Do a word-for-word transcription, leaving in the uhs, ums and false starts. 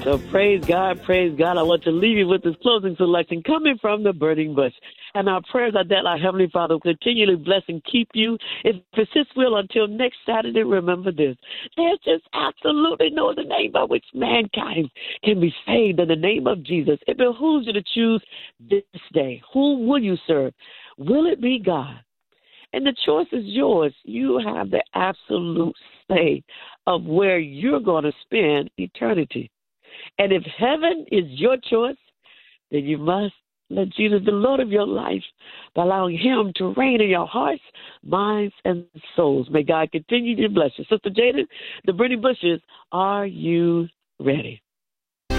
So praise God, praise God. I want to leave you with this closing selection coming from the burning bush. And our prayers are that our Heavenly Father will continually bless and keep you. If it's His will, until next Saturday, remember this. There's just absolutely no other name by which mankind can be saved in the name of Jesus. It behooves you to choose this day. Whom will you serve? Will it be God? And the choice is yours. You have the absolute say of where you're going to spend eternity. And if heaven is your choice, then you must let Jesus be the Lord of your life by allowing Him to reign in your hearts, minds, and souls. May God continue to bless you. Sister Jaden, the burning bushes, are you ready?